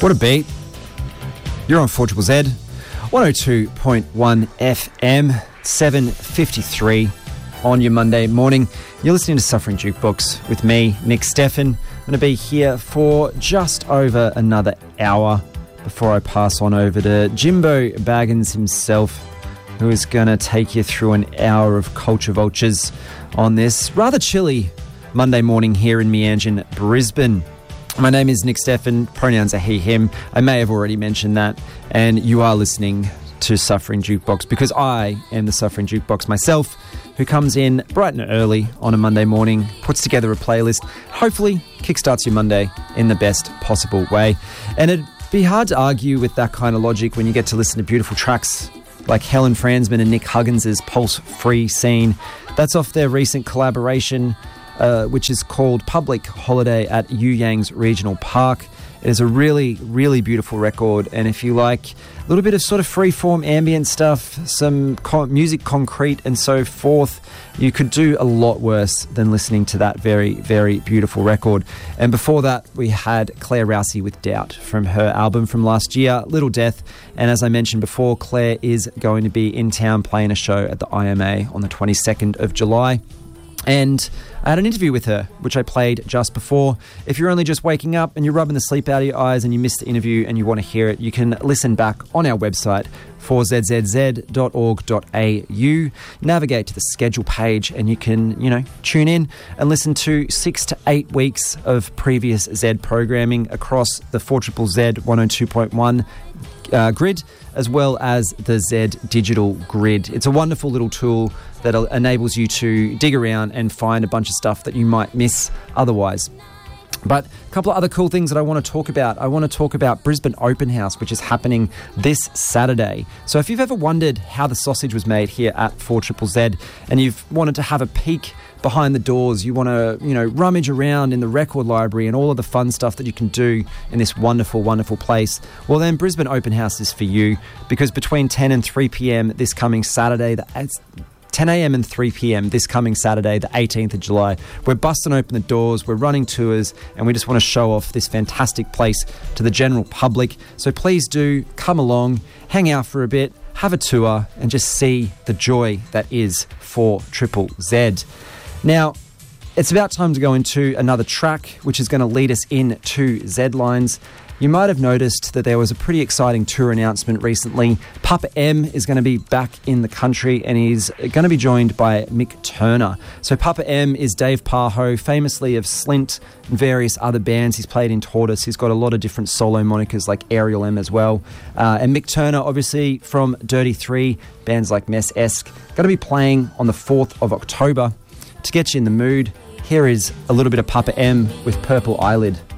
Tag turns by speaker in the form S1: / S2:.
S1: What a beat. You're on 4ZZZ, 102.1 FM, 7:53 on your Monday morning. You're listening to Suffering Jukebox with me, Nick Steffen. I'm going to be here for just over another hour before I pass on over to Jimbo Baggins himself, who is going to take you through an hour of Culture Vultures on this rather chilly Monday morning here in Meanjin, Brisbane. My name is Nick Steffen, pronouns are he, him. I may have already mentioned that, and you are listening to Suffering Jukebox because I am the Suffering Jukebox myself, who comes in bright and early on a Monday morning, puts together a playlist, hopefully kickstarts your Monday in the best possible way. And it'd be hard to argue with that kind of logic when you get to listen to beautiful tracks like Helen Fransman and Nick Huggins' Pulse Free Scene. That's off their recent collaboration, which is called Public Holiday at Yuyang's Regional Park. It is a really, really beautiful record, and if you like a little bit of sort of free-form ambient stuff, some music concrete and so forth, you could do a lot worse than listening to that very, very beautiful record. And before that, we had Claire Rousey with Doubt from her album from last year, Little Death. And as I mentioned before, Claire is going to be in town playing a show at the IMA on the 22nd of July. And I had an interview with her, which I played just before. If you're only just waking up and you're rubbing the sleep out of your eyes and you missed the interview and you want to hear it, you can listen back on our website, 4zzz.org.au. Navigate to the schedule page and you can, tune in and listen to 6 to 8 weeks of previous Z programming across the 4ZZZ 102.1 grid, as well as the Z digital grid. It's a wonderful little tool that enables you to dig around and find a bunch of stuff that you might miss otherwise. But a couple of other cool things that I want to talk about. I want to talk about Brisbane Open House, which is happening this Saturday. So if you've ever wondered how the sausage was made here at 4ZZZ and you've wanted to have a peek behind the doors, you want to, rummage around in the record library and all of the fun stuff that you can do in this wonderful, wonderful place, well then Brisbane Open House is for you, because between 10 and 3 p.m. this coming Saturday, 10 a.m. and 3 p.m. this coming Saturday, the 18th of July, we're busting open the doors, we're running tours, and we just want to show off this fantastic place to the general public. So please do come along, hang out for a bit, have a tour, and just see the joy that is 4ZZZ. Now, it's about time to go into another track, which is going to lead us into Z-Lines. You might have noticed that there was a pretty exciting tour announcement recently. Papa M is going to be back in the country and he's going to be joined by Mick Turner. So Papa M is Dave Parho, famously of Slint and various other bands. He's played in Tortoise. He's got a lot of different solo monikers like Ariel M as well. And Mick Turner, obviously from Dirty Three, bands like Mess-esque, going to be playing on the 4th of October. To get you in the mood, here is a little bit of Papa M with Purple Eyelid.